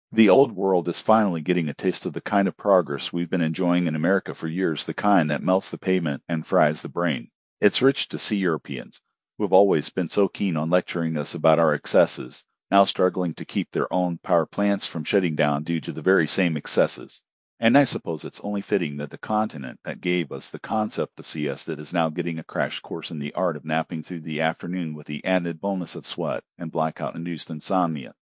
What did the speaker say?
The old world is finally getting a taste of the kind of progress we've been enjoying in America for years, the kind that melts the pavement and fries the brain. It's rich to see Europeans, who have always been so keen on lecturing us about our excesses, now struggling to keep their own power plants from shutting down due to the very same excesses. And I suppose it's only fitting that the continent that gave us the concept of siesta is now getting a crash course in the art of napping through the afternoon with the added bonus of sweat and blackout-induced insomnia.